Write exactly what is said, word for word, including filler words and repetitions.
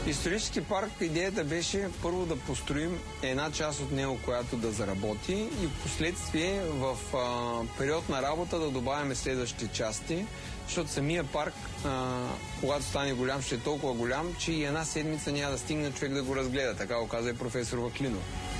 Исторически парк, идеята беше първо да построим една част от него, която да заработи и в последствие в а, период на работа да добавяме следващите части, защото самия парк, а, когато стане голям, ще е толкова голям, че и една седмица няма да стигне човек да го разгледа. Така го каза и професор Ваклинов.